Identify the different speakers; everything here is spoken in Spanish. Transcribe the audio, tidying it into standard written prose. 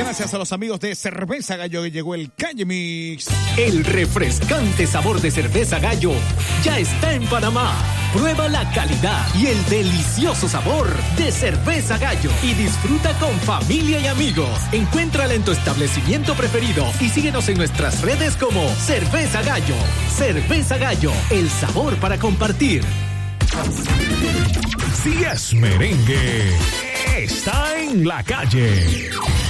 Speaker 1: Gracias a los amigos de Cerveza Gallo que llegó el Calle Mix.
Speaker 2: El refrescante sabor de Cerveza Gallo ya está en Panamá. Prueba la calidad y el delicioso sabor de Cerveza Gallo y disfruta con familia y amigos. Encuéntrala en tu establecimiento preferido y síguenos en nuestras redes como Cerveza Gallo. Cerveza Gallo, el sabor para compartir.
Speaker 3: Si es merengue, está en la calle.